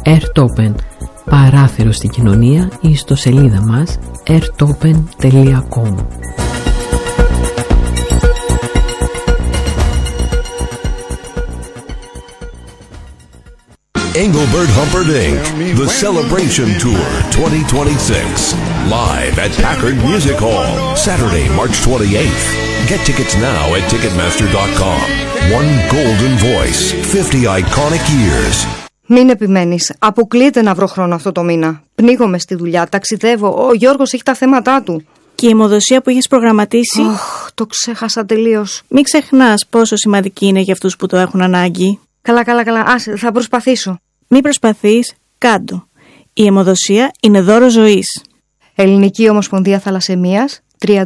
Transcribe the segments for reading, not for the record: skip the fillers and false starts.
Airtopen, παράθυρο στην κοινωνία, ή στο σελίδα μας airtopen.com. Engelbert Humperdinck, The Celebration Tour 2026. Live at Packard Music Hall, Saturday, March 28th. Get tickets now at Ticketmaster.com. One golden voice, 50 iconic years. Μην επιμένεις. Αποκλείεται να βρω χρόνο αυτό το μήνα. Πνίγομαι στη δουλειά, ταξιδεύω. Ο Γιώργος έχει τα θέματα του. Και η αιμοδοσία που έχεις προγραμματίσει. Το ξέχασα τελείως. Μην ξεχνάς πόσο σημαντική είναι για αυτούς που το έχουν ανάγκη. Καλά. Άσε, θα προσπαθήσω. Μην προσπαθείς, κάντο. Η αιμοδοσία είναι δώρο ζωής. Ελληνική Ομοσπονδία Θαλασσαιμίας,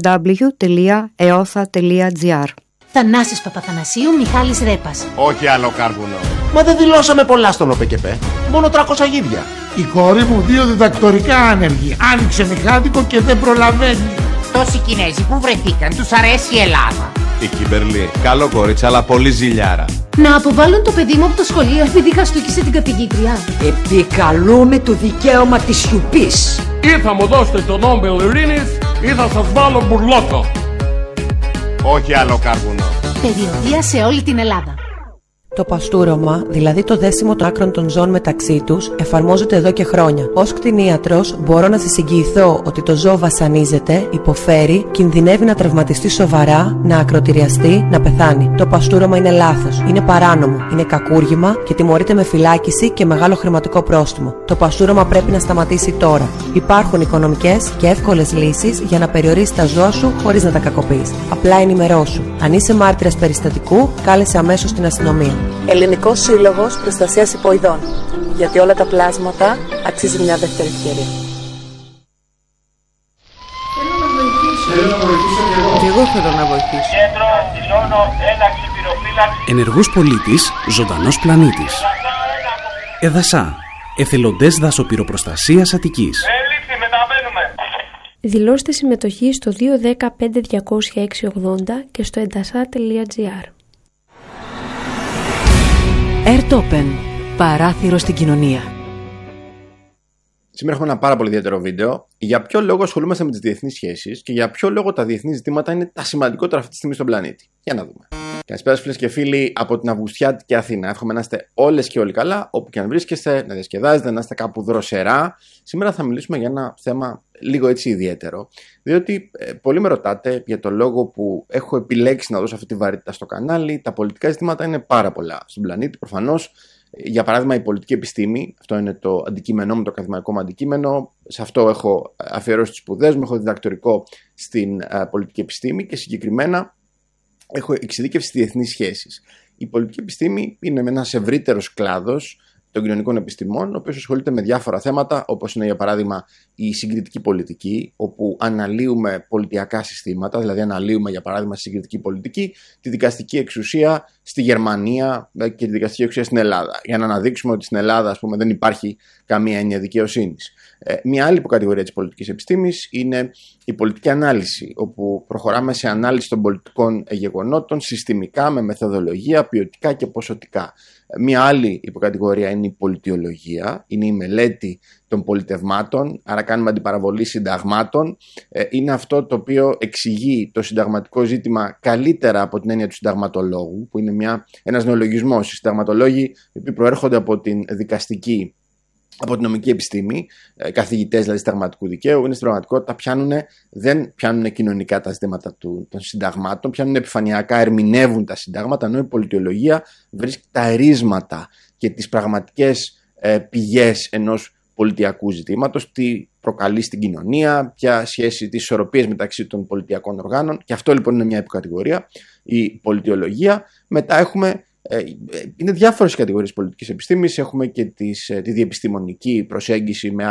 www.eotha.gr. Θανάσης Παπαθανασίου, Μιχάλης Ρέπας. Όχι άλλο κάρβουνο. Μα δεν δηλώσαμε πολλά στον ΟΠΕΚΕΠΕ. Μόνο 300 γίδια. Η κόρη μου 2 διδακτορικά άνεργη. Άνοιξε μηχάδικο και δεν προλαβαίνει. Τόσοι Κινέζοι που βρεθήκαν, τους αρέσει η Ελλάδα. Η Κίμπερλι, καλό κορίτσι, αλλά πολύ ζηλιάρα. Να αποβάλουν το παιδί μου από το σχολείο επειδή χαστούκισε την καθηγήτρια. Επικαλούμε το δικαίωμα της σιωπής. Ή θα μου δώσετε τον Νόμπελ Ειρήνης ή θα σας βάλω μπουρλότο. Όχι άλλο κάρβουνο. Περιοδεία σε όλη την Ελλάδα. Το παστούρωμα, δηλαδή το δέσιμο των άκρων των ζώων μεταξύ τους, εφαρμόζεται εδώ και χρόνια. Ως κτηνίατρος, μπορώ να σας εγγυηθώ ότι το ζώο βασανίζεται, υποφέρει, κινδυνεύει να τραυματιστεί σοβαρά, να ακροτηριαστεί, να πεθάνει. Το παστούρωμα είναι λάθος, είναι παράνομο, είναι κακούργημα και τιμωρείται με φυλάκιση και μεγάλο χρηματικό πρόστιμο. Το παστούρωμα πρέπει να σταματήσει τώρα. Υπάρχουν οικονομικές και εύκολες λύσεις για να περιορίσεις τα ζώα σου χωρίς να τα κακοποιείς. Απλά ενημερώσου. Αν είσαι μάρτυρας περιστατικού, κάλεσε αμέσως την αστυνομία. Ελληνικός Σύλλογος Προστασίας Υποειδών. Γιατί όλα τα πλάσματα αξίζει μια δεύτερη ευκαιρία. Θέλω να βοηθήσω και εγώ. Και εγώ θέλω να βοηθήσω. Κέντρο, δηλώνω ένταξη πυροφύλαξη. Ενεργός πολίτης, ζωντανός πλανήτης. Εδασά. Εθελοντές δασοπυροπροστασίας Αττικής. Έληξη, μεταβαίνουμε. Δηλώστε συμμετοχή στο 210-5-200-680 και στο edasa.gr. Airtopen, παράθυρο στην κοινωνία. Σήμερα έχουμε ένα πάρα πολύ ιδιαίτερο βίντεο. Για ποιο λόγο ασχολούμαστε με τις διεθνείς σχέσεις και για ποιο λόγο τα διεθνή ζητήματα είναι τα σημαντικότερα αυτή τη στιγμή στον πλανήτη. Για να δούμε. Καλησπέρα φίλες και φίλοι από την Αυγουστιάτικη Αθήνα. Εύχομαι να είστε όλες και όλοι καλά, όπου και αν βρίσκεστε, να διασκεδάζετε, να είστε κάπου δροσερά. Σήμερα θα μιλήσουμε για ένα θέμα λίγο έτσι ιδιαίτερο. Διότι πολλοί με ρωτάτε για το λόγο που έχω επιλέξει να δώσω αυτή τη βαρύτητα στο κανάλι. Τα πολιτικά ζητήματα είναι πάρα πολλά στον πλανήτη, προφανώς. Για παράδειγμα, η πολιτική επιστήμη, αυτό είναι το αντικείμενό μου, το ακαδημαϊκό μου αντικείμενο. Σε αυτό έχω αφιερώσει τις σπουδές μου, έχω διδακτορικό στην πολιτική επιστήμη και συγκεκριμένα έχω εξειδίκευση στις διεθνείς σχέσεις. Η πολιτική επιστήμη είναι ένας ευρύτερος κλάδος των κοινωνικών επιστημών, ο οποίος ασχολείται με διάφορα θέματα, όπως είναι για παράδειγμα η συγκριτική πολιτική, όπου αναλύουμε πολιτιακά συστήματα, δηλαδή αναλύουμε για παράδειγμα στη συγκριτική πολιτική τη δικαστική εξουσία στη Γερμανία και τη δικαστική εξουσία στην Ελλάδα, για να αναδείξουμε ότι στην Ελλάδα, ας πούμε, δεν υπάρχει καμία έννοια δικαιοσύνης. Μια άλλη υποκατηγορία της πολιτικής επιστήμης είναι η πολιτική ανάλυση, όπου προχωράμε σε ανάλυση των πολιτικών γεγονότων συστημικά, με μεθοδολογία, ποιοτικά και ποσοτικά. Μια άλλη υποκατηγορία είναι η πολιτιολογία, είναι η μελέτη των πολιτευμάτων, άρα κάνουμε αντιπαραβολή συνταγμάτων. Είναι αυτό το οποίο εξηγεί το συνταγματικό ζήτημα καλύτερα από την έννοια του συνταγματολόγου, που είναι ένας νεολογισμός. Οι συνταγματολόγοι, οι οποίοι προέρχονται από την δικαστική, από την νομική επιστήμη, καθηγητές δηλαδή συνταγματικού δικαίου, είναι στην πραγματικότητα δεν πιάνουν κοινωνικά τα ζητήματα των συνταγμάτων, πιάνουν επιφανειακά, ερμηνεύουν τα συντάγματα, ενώ η πολιτιολογία βρίσκει τα ερίσματα και τις πραγματικές πηγές ενός πολιτιακού ζητήματος, τι προκαλεί στην κοινωνία, ποια σχέση, τις ισορροπίες μεταξύ των πολιτιακών οργάνων, και αυτό λοιπόν είναι μια υποκατηγορία, η πολιτιολογία. Μετά έχουμε είναι διάφορες κατηγορίες πολιτικής επιστήμης. Έχουμε και τη διεπιστημονική προσέγγιση με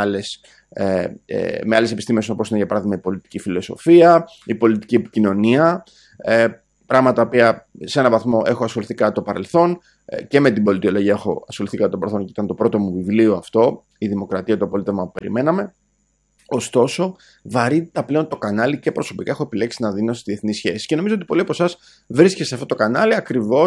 άλλες επιστήμες, όπως είναι για παράδειγμα η πολιτική φιλοσοφία, η πολιτική επικοινωνία, πράγματα τα οποία σε έναν βαθμό έχω ασχοληθεί κατά το παρελθόν, και με την πολιτιολογία έχω ασχοληθεί κατά το παρελθόν και ήταν το πρώτο μου βιβλίο αυτό, η Δημοκρατία, το πολίτευμα που περιμέναμε. Ωστόσο, βαρύτητα πλέον το κανάλι και προσωπικά έχω επιλέξει να δίνω στις διεθνείς σχέσεις. Και νομίζω ότι πολλοί από εσάς βρίσκεστε σε αυτό το κανάλι ακριβώς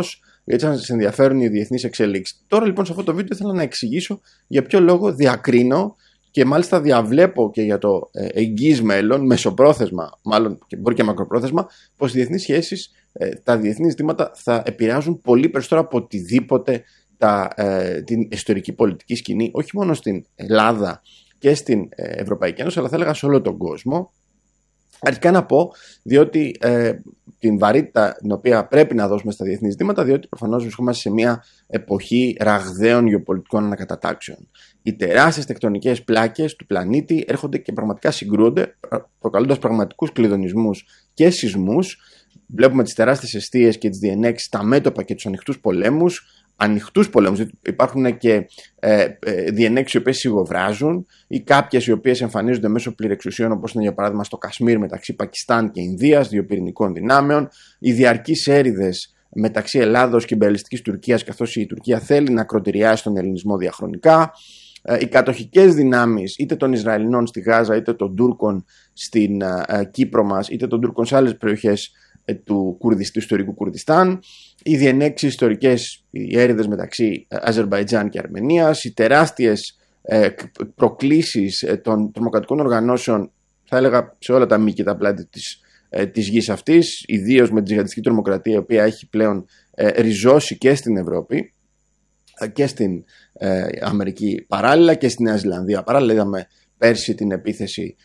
γιατί σας ενδιαφέρουν οι διεθνείς εξελίξεις. Τώρα λοιπόν σε αυτό το βίντεο ήθελα να εξηγήσω για ποιο λόγο διακρίνω και μάλιστα διαβλέπω και για το εγγύς μέλλον, μεσοπρόθεσμα, μάλλον και μπορεί και μακροπρόθεσμα, πως οι διεθνείς σχέσεις, τα διεθνείς ζητήματα θα επηρεάζουν πολύ περισσότερο από οτιδήποτε την ιστορική πολιτική σκηνή, όχι μόνο στην Ελλάδα και στην Ευρωπαϊκή Ένωση, αλλά θα έλεγα σε όλο τον κόσμο. Αρχικά να πω, διότι την βαρύτητα την οποία πρέπει να δώσουμε στα διεθνή ζητήματα, διότι προφανώς βρισκόμαστε σε μια εποχή ραγδαίων γεωπολιτικών ανακατατάξεων. Οι τεράστιες τεκτονικές πλάκες του πλανήτη έρχονται και πραγματικά συγκρούονται, προκαλώντας πραγματικούς κλειδονισμούς και σεισμούς. Βλέπουμε τις τεράστιες εστίες και τις διενέξεις, τα μέτωπα και τους ανοιχτούς πολέμους. Ανοιχτούς πολέμους, υπάρχουν και διενέξεις οι οποίες σιγοβράζουν ή κάποιες οι οποίες εμφανίζονται μέσω πληρεξουσιών, όπως είναι για παράδειγμα στο Κασμίρ μεταξύ Πακιστάν και Ινδίας, δύο πυρηνικών δυνάμεων, οι διαρκείς έρηδες μεταξύ Ελλάδος και ιμπεριαλιστικής Τουρκίας, καθώς η Τουρκία θέλει να ακροτηριάσει τον ελληνισμό διαχρονικά, οι κατοχικές δυνάμεις είτε των Ισραηλινών στη Γάζα, είτε των Τούρκων στην Κύπρο μας, είτε των Τούρκων σε άλλες περιοχές του ιστορικού Κουρδιστάν, οι διενέξεις ιστορικές, οι έρηδες μεταξύ Αζερμπαϊτζάν και Αρμενίας, οι τεράστιες προκλήσεις των τρομοκρατικών οργανώσεων, θα έλεγα σε όλα τα μήκη τα πλάτη της γης αυτής, ιδίως με τη τζιχαντιστική τρομοκρατία, η οποία έχει πλέον ριζώσει και στην Ευρώπη και στην Αμερική παράλληλα και στη Νέα Ζηλανδία παράλληλα. Είδαμε πέρσι την επίθεση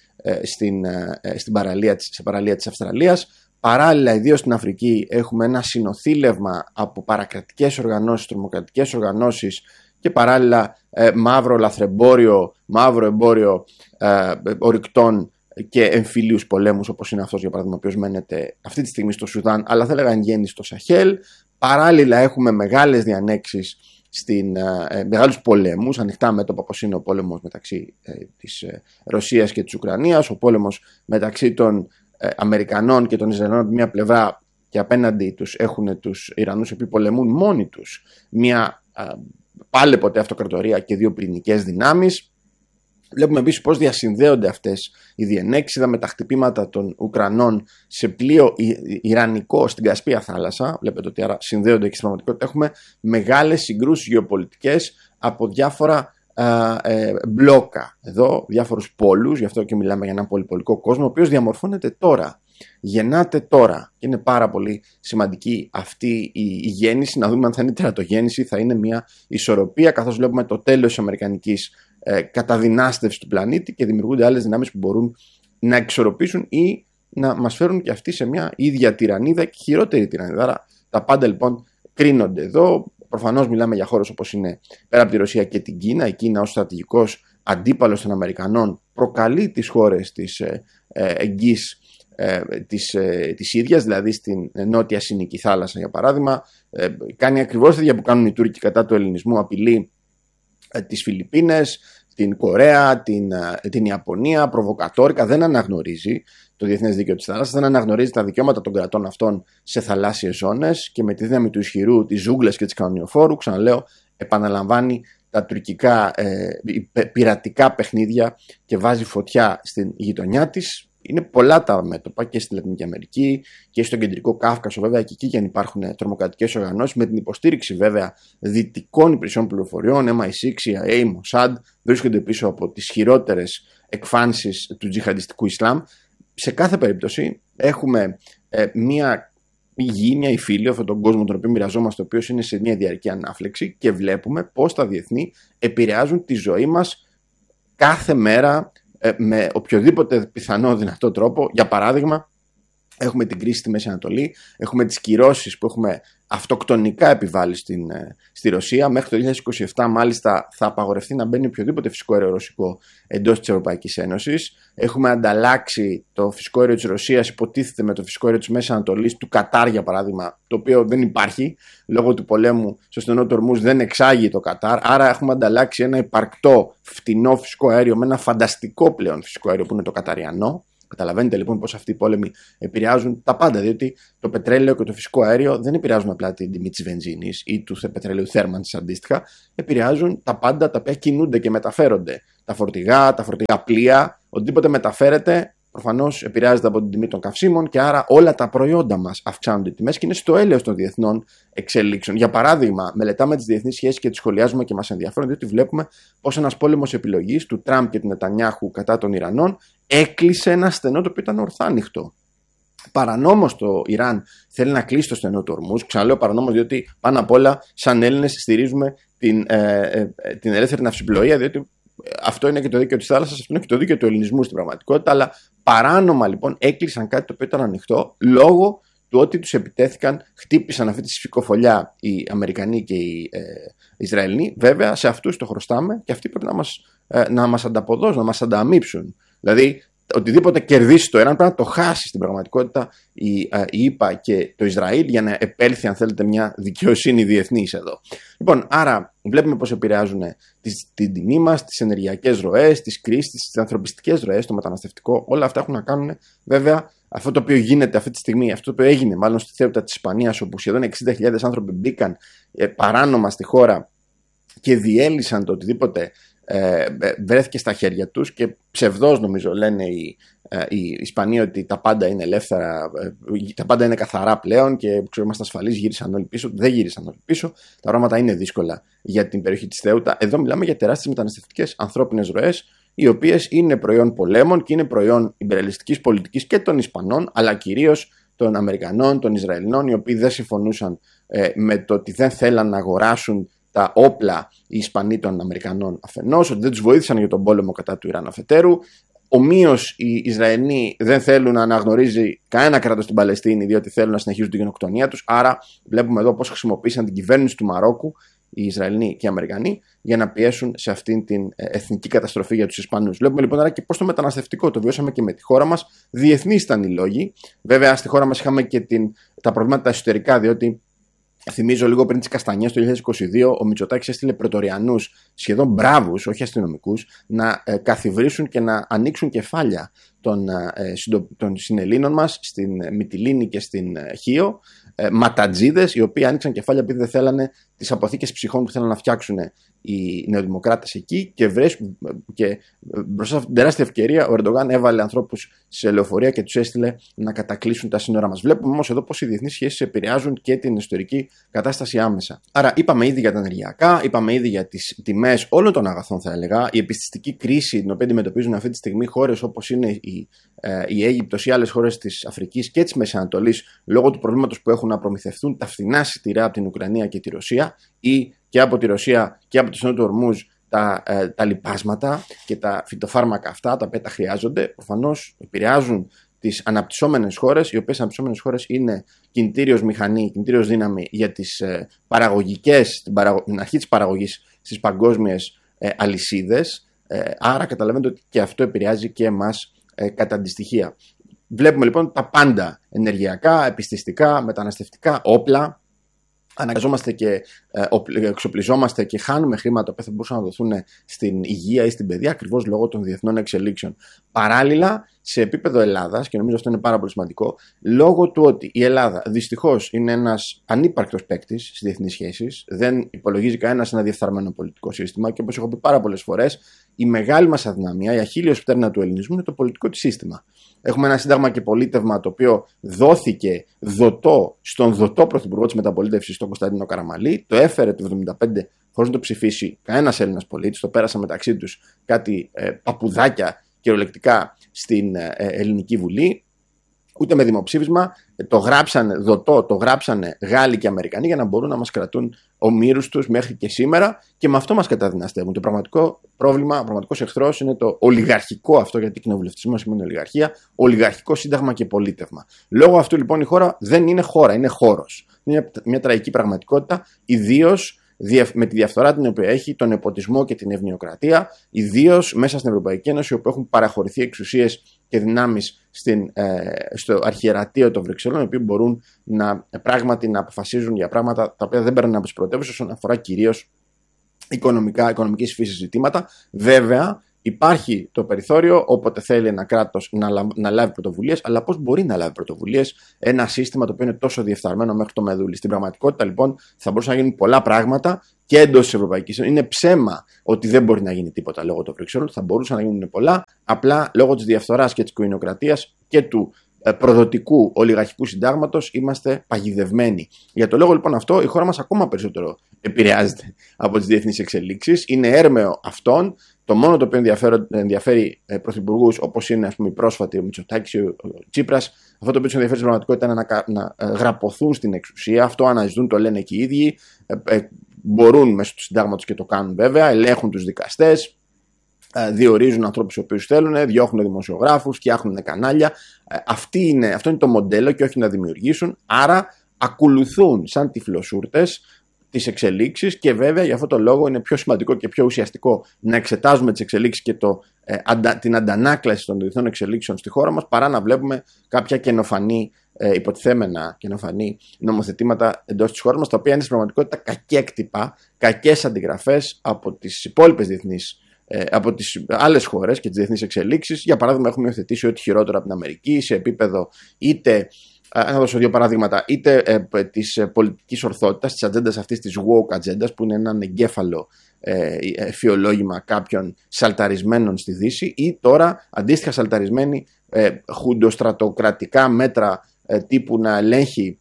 σε παραλία της Αυστραλίας. Παράλληλα, ιδίως στην Αφρική, έχουμε ένα συνοθήλευμα από παρακρατικές οργανώσεις, τρομοκρατικές οργανώσεις και παράλληλα μαύρο λαθρεμπόριο, μαύρο εμπόριο ορυκτών και εμφυλίους πολέμους, όπως είναι αυτός για παράδειγμα, ο οποίος μένεται αυτή τη στιγμή στο Σουδάν, αλλά θα έλεγα εν γέννη στο Σαχέλ. Παράλληλα, έχουμε μεγάλες διανέξεις, μεγάλους πολέμους, ανοιχτά μέτωπα, όπως είναι ο πόλεμος μεταξύ της Ρωσίας και της Ουκρανίας, ο πόλεμος μεταξύ των Αμερικανών και των Ισραηλινών από μια πλευρά, και απέναντι τους έχουν τους Ιρανούς οι οποίοι πολεμούν μόνοι τους μια πάλι ποτέ αυτοκρατορία και δύο πυρηνικές δυνάμεις. Βλέπουμε επίσης πώς διασυνδέονται αυτές οι διενέξεις. Είδαμε τα χτυπήματα των Ουκρανών σε πλοίο ιρανικό στην Κασπία θάλασσα. Βλέπετε ότι άρα συνδέονται και στην πραγματικότητα. Έχουμε μεγάλες συγκρούσεις γεωπολιτικές από διάφορα μπλόκα εδώ, διάφορους πόλους, γι' αυτό και μιλάμε για έναν πολυπολικό κόσμο, ο οποίος διαμορφώνεται τώρα, γεννάται τώρα, και είναι πάρα πολύ σημαντική αυτή η γέννηση. Να δούμε αν θα είναι τερατογέννηση, θα είναι μια ισορροπία, καθώς βλέπουμε το τέλος της αμερικανικής καταδυνάστευσης του πλανήτη και δημιουργούνται άλλες δυνάμεις που μπορούν να εξορροπήσουν ή να μας φέρουν και αυτοί σε μια ίδια τυραννίδα και χειρότερη τυραννίδα. Άρα τα πάντα λοιπόν κρίνονται εδώ. Προφανώς μιλάμε για χώρες όπως είναι πέρα από τη Ρωσία και την Κίνα. Η Κίνα ως στρατηγικός αντίπαλος των Αμερικανών προκαλεί τις χώρες της εγγύς της ίδιας, δηλαδή στην νότια Συνική θάλασσα για παράδειγμα. Κάνει ακριβώς τα ίδια που κάνουν οι Τούρκοι κατά του ελληνισμού, απειλεί τις Φιλιππίνες, την Κορέα, την Ιαπωνία, προβοκατόρικα. Δεν αναγνωρίζει το διεθνές δίκαιο της θάλασσας, δεν αναγνωρίζει τα δικαιώματα των κρατών αυτών σε θαλάσσιες ζώνες και με τη δύναμη του ισχυρού, της ζούγκλας και της κανονιοφόρου, ξαναλέω, επαναλαμβάνει τα τουρκικά πειρατικά παιχνίδια και βάζει φωτιά στην γειτονιά της. Είναι πολλά τα μέτωπα και στη Λατινική Αμερική και στον Κεντρικό Κάφκασο, βέβαια, και εκεί και αν υπάρχουν τρομοκρατικές οργανώσεις, με την υποστήριξη βέβαια δυτικών υπηρεσιών πληροφοριών, MI6, CIA, Mossad, βρίσκονται πίσω από τις χειρότερες εκφάνσεις του τζιχαντιστικού Ισλάμ. Σε κάθε περίπτωση έχουμε μια γη, μια υφήλιο, αυτόν τον κόσμο τον οποίο μοιραζόμαστε, ο οποίος είναι σε μια διαρκή ανάφλεξη και βλέπουμε πώς τα διεθνή επηρεάζουν τη ζωή μας κάθε μέρα με οποιοδήποτε πιθανό δυνατό τρόπο. Για παράδειγμα, έχουμε την κρίση στη Μέση Ανατολή, έχουμε τις κυρώσεις που έχουμε αυτοκτονικά επιβάλει στη Ρωσία. Μέχρι το 2027 μάλιστα θα απαγορευτεί να μπαίνει οποιοδήποτε φυσικό αέριο ρωσικό εντός της Ευρωπαϊκής Ένωσης. Έχουμε ανταλλάξει το φυσικό αέριο της Ρωσίας, υποτίθεται, με το φυσικό αέριο της Μέσης Ανατολής, του Κατάρ για παράδειγμα, το οποίο δεν υπάρχει. Λόγω του πολέμου στο στενό του Ορμούζ δεν εξάγει το Κατάρ. Άρα έχουμε ανταλλάξει ένα υπαρκτό φτηνό φυσικό αέριο με ένα φανταστικό πλέον φυσικό αέριο που είναι το Καταριανό. Καταλαβαίνετε λοιπόν πως αυτοί οι πόλεμοι επηρεάζουν τα πάντα, διότι το πετρέλαιο και το φυσικό αέριο δεν επηρεάζουν απλά την τιμή της βενζίνης ή του πετρελαίου θέρμανσης αντίστοιχα, επηρεάζουν τα πάντα τα οποία κινούνται και μεταφέρονται. Τα φορτηγά πλοία, οτιδήποτε μεταφέρεται προφανώς επηρεάζεται από την τιμή των καυσίμων και άρα όλα τα προϊόντα μας αυξάνονται οι τιμές και είναι στο έλεος των διεθνών εξελίξεων. Για παράδειγμα, μελετάμε τις διεθνείς σχέσεις και τις σχολιάζουμε και μας ενδιαφέρουν, διότι βλέπουμε πως ένας πόλεμος επιλογής του Τραμπ και του Νετανιάχου κατά των Ιρανών έκλεισε ένα στενό το οποίο ήταν ορθά ανοιχτό. Παρανόμως το Ιράν θέλει να κλείσει το στενό του Ορμούζ. Ξαναλέω παρανόμως, διότι πάνω απ' όλα, σαν Έλληνες, στηρίζουμε την ελεύθερη ναυσιπλοεία, διότι αυτό είναι και το δίκαιο της θάλασσας, αυτό είναι και το δίκαιο του ελληνισμού στην πραγματικότητα. Αλλά παράνομα λοιπόν έκλεισαν κάτι το οποίο ήταν ανοιχτό λόγω του ότι τους επιτέθηκαν, χτύπησαν αυτή τη σφικοφολιά οι Αμερικανοί και οι Ισραηλοί. Βέβαια, σε αυτούς το χρωστάμε και αυτοί πρέπει να μας ανταποδώσουν, να μας ανταμείψουν. Δηλαδή, οτιδήποτε κερδίσει το Ιράν πρέπει να το χάσει στην πραγματικότητα η ΗΠΑ και το Ισραήλ για να επέλθει, αν θέλετε, μια δικαιοσύνη διεθνής εδώ. Λοιπόν, άρα βλέπουμε πώς επηρεάζουν την τιμή μας, τις ενεργειακές ροές, τις κρίσεις, τις ανθρωπιστικές ροές, το μεταναστευτικό. Όλα αυτά έχουν να κάνουν, βέβαια, αυτό το οποίο γίνεται αυτή τη στιγμή, αυτό το οποίο έγινε μάλλον στη Θέουτα της Ισπανίας, όπου σχεδόν 60.000 άνθρωποι μπήκαν παράνομα στη χώρα και διέλυσαν το οτιδήποτε βρέθηκε στα χέρια τους, και ψευδώς νομίζω λένε οι Ισπανοί ότι τα πάντα είναι ελεύθερα, τα πάντα είναι καθαρά πλέον και είμαστε ασφαλείς, γύρισαν όλοι πίσω. Δεν γύρισαν όλοι πίσω. Τα πράγματα είναι δύσκολα για την περιοχή της Θέουτα. Εδώ μιλάμε για τεράστιες μεταναστευτικές ανθρώπινες ροές, οι οποίες είναι προϊόν πολέμων και είναι προϊόν ιμπεριαλιστικής πολιτικής και των Ισπανών, αλλά κυρίως των Αμερικανών, των Ισραηλινών, οι οποίοι δεν συμφωνούσαν με το ότι δεν θέλαν να αγοράσουν τα όπλα οι Ισπανοί των Αμερικανών αφενός, ότι δεν τους βοήθησαν για τον πόλεμο κατά του Ιράν αφετέρου. Ομοίως οι Ισραηλοί δεν θέλουν να αναγνωρίζει κανένα κράτος στην Παλαιστίνη, διότι θέλουν να συνεχίζουν την γενοκτονία τους. Άρα βλέπουμε εδώ πώς χρησιμοποίησαν την κυβέρνηση του Μαρόκου οι Ισραηλοί και οι Αμερικανοί για να πιέσουν σε αυτήν την εθνική καταστροφή για τους Ισπανούς. Βλέπουμε λοιπόν άρα και πώς το μεταναστευτικό το βιώσαμε και με τη χώρα μας. Διεθνείς ήταν οι λόγοι. Βέβαια στη χώρα μας είχαμε και τα προβλήματα τα εσωτερικά, διότι θυμίζω λίγο πριν τις καστανιές το 2022 ο Μητσοτάκης έστειλε πρετοριανούς, σχεδόν μπράβους, όχι αστυνομικούς, να καθιβρίσουν και να ανοίξουν κεφάλια των συνελλήνων μας στην Μυτιλήνη και στην Χίο, ματατζίδες οι οποίοι άνοιξαν κεφάλια επειδή δεν θέλανε τις αποθήκες ψυχών που θέλαν να φτιάξουν οι νεοδημοκράτες εκεί, και μπροστά σε την τεράστια ευκαιρία ο Ερντογάν έβαλε ανθρώπους σε λεωφορεία και τους έστειλε να κατακλείσουν τα σύνορα μας. Βλέπουμε όμως εδώ πως οι διεθνείς σχέσεις επηρεάζουν και την ιστορική κατάσταση άμεσα. Άρα είπαμε ήδη για τα ενεργειακά, είπαμε ήδη για τις τιμές όλων των αγαθών, θα έλεγα, η επιστηστική κρίση την οποία αντιμετωπίζουν αυτή τη στιγμή χώρες όπως είναι η Αίγυπτος ή άλλες χώρες της Αφρικής και της Μέσης Ανατολής, λόγω του προβλήματος που έχουν να προμηθευτούν τα φθηνά από την Ουκρανία και τη Ρωσία, ή και από τη Ρωσία και από το στενό του Ορμούζ τα λιπάσματα και τα φυτοφάρμακα αυτά, τα οποία τα χρειάζονται, προφανώς επηρεάζουν τις αναπτυσσόμενες χώρες, οι οποίες αναπτυσσόμενες χώρες είναι κινητήριος μηχανή, κινητήριος δύναμη για τις παραγωγικές, την αρχή της παραγωγής στις παγκόσμιες αλυσίδες. Άρα καταλαβαίνετε ότι και αυτό επηρεάζει και εμάς κατά αντιστοιχεία. Βλέπουμε λοιπόν τα πάντα, ενεργειακά, επιστηστικά, μεταναστευτικά, όπλα. Αναγκαζόμαστε και εξοπλιζόμαστε και χάνουμε χρήματα που θα μπορούσαν να δοθούν στην υγεία ή στην παιδεία, ακριβώς λόγω των διεθνών εξελίξεων. Παράλληλα, σε επίπεδο Ελλάδας, και νομίζω αυτό είναι πάρα πολύ σημαντικό, λόγω του ότι η Ελλάδα δυστυχώς είναι ένας ανύπαρκτος παίκτης στις διεθνείς σχέσεις, δεν υπολογίζει κανένας ένα διεφθαρμένο πολιτικό σύστημα, και όπως έχω πει πάρα πολλές φορές, η μεγάλη μας αδυναμία, η αχίλιος πτέρνα του ελληνισμού είναι το πολιτικό της σύστημα. Έχουμε ένα σύνταγμα και πολίτευμα το οποίο δόθηκε δοτό στον δοτό πρωθυπουργό της μεταπολίτευσης, τον Κωνσταντίνο Καραμαλή, το έφερε το 1975 χωρίς να το ψηφίσει κανένας Έλληνας πολίτης, το πέρασαν μεταξύ τους κάτι παπουδάκια κυριολεκτικά στην Ελληνική Βουλή. Ούτε με δημοψήφισμα, το γράψανε δοτό, το γράψανε Γάλλοι και Αμερικανοί για να μπορούν να μας κρατούν ομήρους τους μέχρι και σήμερα, και με αυτό μας καταδυναστεύουν. Το πραγματικό πρόβλημα, ο πραγματικός εχθρός είναι το ολιγαρχικό αυτό, γιατί κοινοβουλευτισμό σημαίνει ολιγαρχία, ολιγαρχικό σύνταγμα και πολίτευμα. Λόγω αυτού λοιπόν η χώρα δεν είναι χώρα, είναι χώρος. Είναι μια τραγική πραγματικότητα, ιδίως με τη διαφθορά την οποία έχει, τον νεποτισμό και την ευνοιοκρατία, ιδίως μέσα στην Ευρωπαϊκή Ένωση, όπου έχουν παραχωρηθεί εξουσίες και δυνάμεις στο αρχιερατείο των Βρυξελών, οι οποίοι μπορούν πράγματι να αποφασίζουν για πράγματα τα οποία δεν παίρνουν από τις πρωτεύουσες, όσον αφορά κυρίως οικονομικής φύσης ζητήματα. Βέβαια, Υπάρχει το περιθώριο, όποτε θέλει ένα κράτος να λάβει πρωτοβουλίες, αλλά πώς μπορεί να λάβει πρωτοβουλίες ένα σύστημα το οποίο είναι τόσο διεφθαρμένο μέχρι το μεδούλι. Στην πραγματικότητα, λοιπόν, θα μπορούσαν να γίνουν πολλά πράγματα και εντός της Ευρωπαϊκής Ένωσης. Είναι ψέμα ότι δεν μπορεί να γίνει τίποτα λόγω των Βρυξελών. Θα μπορούσαν να γίνουν πολλά, απλά λόγω της διαφθοράς και της κουινοκρατίας και του προδοτικού ολιγαρχικού συντάγματος είμαστε παγιδευμένοι. Για το λόγο λοιπόν αυτό, η χώρα μας ακόμα περισσότερο επηρεάζεται από τις διεθνείς εξελίξεις. Είναι έρμεο αυτών. Το μόνο το οποίο ενδιαφέρει πρωθυπουργούς όπως είναι, ας πούμε, οι πρόσφατοι, ο Μητσοτάκης, ο Τσίπρας, αυτό το οποίο τους ενδιαφέρει στην πραγματικότητα είναι να γραπωθούν στην εξουσία. Αυτό αναζητούν, το λένε και οι ίδιοι. Μπορούν μέσω του συντάγματος και το κάνουν βέβαια. Ελέγχουν τους δικαστές. Διορίζουν ανθρώπους οι οποίους θέλουν, διώχνουν δημοσιογράφους, φτιάχνουν κανάλια. Αυτό είναι το μοντέλο και όχι να δημιουργήσουν. Άρα ακολουθούν σαν τυφλοσούρτες τις εξελίξεις και βέβαια για αυτό το λόγο είναι πιο σημαντικό και πιο ουσιαστικό να εξετάζουμε τις εξελίξεις και την αντανάκλαση των διεθνών εξελίξεων στη χώρα μας παρά να βλέπουμε κάποια καινοφανή, υποτιθέμενα καινοφανή νομοθετήματα εντός της χώρας μας, τα οποία είναι στην πραγματικότητα κακέκτυπα, κακές αντιγραφές από τις υπόλοιπες διεθνείς, από τις άλλες χώρες και τις διεθνείς εξελίξεις. Για παράδειγμα, έχουμε υιοθετήσει ό,τι χειρότερο από την Αμερική σε επίπεδο είτε, να δώσω δύο παραδείγματα, είτε της πολιτικής ορθότητας, της ατζέντας αυτής της woke ατζέντας, που είναι έναν εγκέφαλο εφιολόγημα κάποιων σαλταρισμένων στη Δύση, ή τώρα αντίστοιχα σαλταρισμένοι χουντοστρατοκρατικά μέτρα τύπου να ελέγχει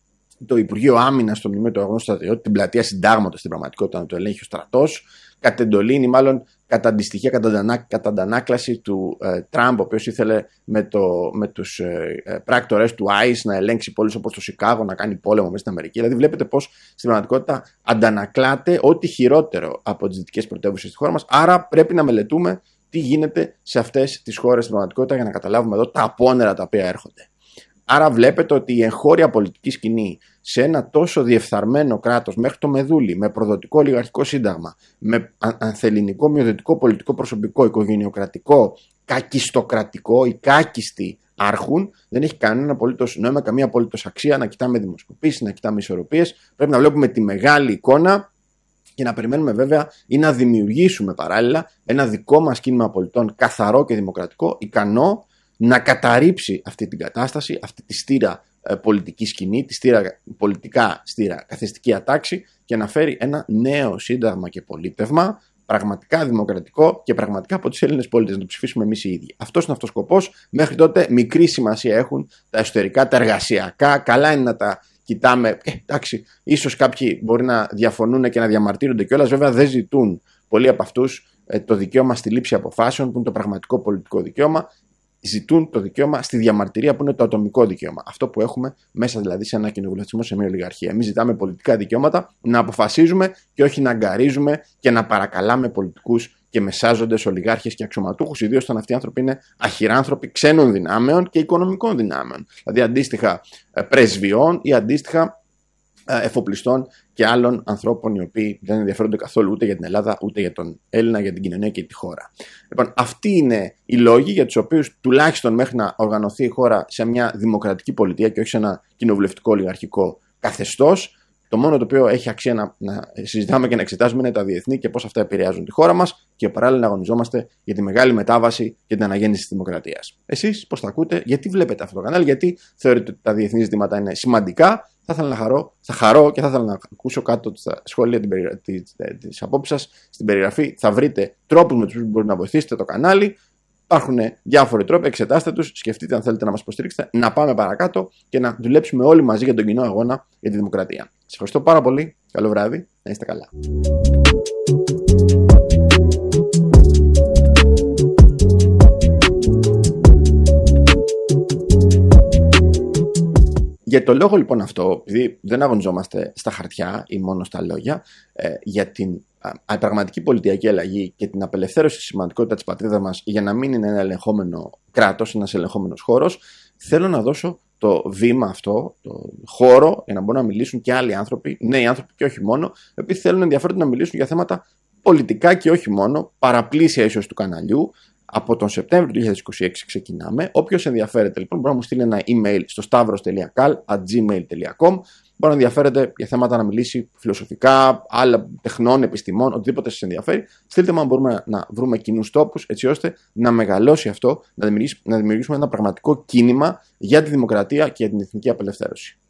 το Υπουργείο Άμυνας στο μνημείο του Αγώνου Στρατιώτη, την πλατεία Συντάγματος στην πραγματικότητα να το ελέγχει ο στρατός, κατ' εντολή ή μάλλον κατά αντιστοιχεία, κατά αντανάκλαση του Τραμπ, ο οποίος ήθελε με τους πράκτορες του ICE να ελέγξει πόλεις όπως το Σικάγο, να κάνει πόλεμο μέσα στην Αμερική. Δηλαδή, βλέπετε πως στην πραγματικότητα αντανακλάται ό,τι χειρότερο από τις δυτικές πρωτεύουσες στη χώρα μας. Άρα, πρέπει να μελετούμε τι γίνεται σε αυτές τις χώρες στην πραγματικότητα για να καταλάβουμε εδώ τα απόνερα τα οποία έρχονται. Άρα βλέπετε ότι η εγχώρια πολιτική σκηνή σε ένα τόσο διεφθαρμένο κράτος μέχρι το μεδούλι, με προδοτικό ολιγαρχικό σύνταγμα, με ανθελληνικό μειοδοτικό πολιτικό προσωπικό, οικογενειοκρατικό, κακιστοκρατικό, οι κάκιστοι άρχουν, δεν έχει κανένα απολύτως νόημα, καμία απολύτως αξία να κοιτάμε δημοσκοπήσεις, να κοιτάμε ισορροπίες. Πρέπει να βλέπουμε τη μεγάλη εικόνα και να περιμένουμε βέβαια ή να δημιουργήσουμε παράλληλα ένα δικό μας κίνημα πολιτών καθαρό και δημοκρατικό, ικανό να καταρρύψει αυτή την κατάσταση, αυτή τη στήρα πολιτική σκηνή, τη πολιτικά στήρα καθεστική ατάξη και να φέρει ένα νέο σύνταγμα και πολίτευμα πραγματικά δημοκρατικό και πραγματικά από τους Έλληνες πολίτες, να το ψηφίσουμε εμείς οι ίδιοι. Αυτός είναι αυτός ο σκοπός. Μέχρι τότε μικρή σημασία έχουν τα εσωτερικά, τα εργασιακά. Καλά είναι να τα κοιτάμε. Εντάξει, ίσως κάποιοι μπορεί να διαφωνούν και να διαμαρτύρονται κιόλας. Βέβαια, δεν ζητούν πολλοί από αυτούς το δικαίωμα στη λήψη αποφάσεων, που είναι το πραγματικό πολιτικό δικαίωμα. Ζητούν το δικαίωμα στη διαμαρτυρία, που είναι το ατομικό δικαίωμα. Αυτό που έχουμε μέσα δηλαδή σε ένα κοινοβουλευτισμό, σε μια ολιγαρχία. Εμείς ζητάμε πολιτικά δικαιώματα, να αποφασίζουμε και όχι να αγκαρίζουμε και να παρακαλάμε πολιτικούς και μεσάζοντες, ολιγάρχες και αξιωματούχους, ιδίως όταν αυτοί οι άνθρωποι είναι αχυράνθρωποι ξένων δυνάμεων και οικονομικών δυνάμεων. Δηλαδή αντίστοιχα πρεσβειών ή αντίστοιχα εφοπλιστών και άλλων ανθρώπων οι οποίοι δεν ενδιαφέρονται καθόλου ούτε για την Ελλάδα ούτε για τον Έλληνα, για την κοινωνία και τη χώρα. Λοιπόν, αυτοί είναι οι λόγοι για τους οποίους τουλάχιστον μέχρι να οργανωθεί η χώρα σε μια δημοκρατική πολιτεία και όχι σε ένα κοινοβουλευτικό ολιγαρχικό καθεστώς, το μόνο το οποίο έχει αξία να συζητάμε και να εξετάζουμε είναι τα διεθνή και πώς αυτά επηρεάζουν τη χώρα μας και παράλληλα να αγωνιζόμαστε για τη μεγάλη μετάβαση και την αναγέννηση της δημοκρατίας. Εσείς πώς τα ακούτε, γιατί βλέπετε αυτό το κανάλι, γιατί θεωρείτε ότι τα διεθνή ζητήματα είναι σημαντικά. Θα χαρώ και θα ήθελα να ακούσω κάτω στα σχόλια της απόψης σας στην περιγραφή. Θα βρείτε τρόπους με τους οποίους μπορείτε να βοηθήσετε το κανάλι. Υπάρχουν διάφοροι τρόποι, εξετάστε τους, σκεφτείτε αν θέλετε να μας υποστηρίξετε, να πάμε παρακάτω και να δουλέψουμε όλοι μαζί για τον κοινό αγώνα για τη δημοκρατία. Σας ευχαριστώ πάρα πολύ. Καλό βράδυ. Να είστε καλά. Για το λόγο λοιπόν αυτό, επειδή δεν αγωνιζόμαστε στα χαρτιά ή μόνο στα λόγια, για την πραγματική πολιτιακή αλλαγή και την απελευθέρωση της σημαντικότητα της πατρίδας μας για να μην είναι ένα ελεγχόμενο κράτος, ένας ελεγχόμενος χώρος, θέλω να δώσω το βήμα αυτό, το χώρο, για να μπορούν να μιλήσουν και άλλοι άνθρωποι, νέοι άνθρωποι και όχι μόνο, οι οποίοι θέλουν ενδιαφέρονται να μιλήσουν για θέματα πολιτικά και όχι μόνο, παραπλήσια ίσως του καναλιού. Από τον Σεπτέμβριο του 2026 ξεκινάμε. Όποιος ενδιαφέρεται λοιπόν μπορεί να μου στείλει ένα email στο stavros.kal@gmail.com μπορεί να ενδιαφέρεται για θέματα να μιλήσει φιλοσοφικά, άλλα τεχνών, επιστημών, οτιδήποτε σας ενδιαφέρει. Στείλτε μου αν μπορούμε να βρούμε κοινούς τόπους, έτσι ώστε να μεγαλώσει αυτό, να δημιουργήσουμε ένα πραγματικό κίνημα για τη δημοκρατία και για την εθνική απελευθέρωση.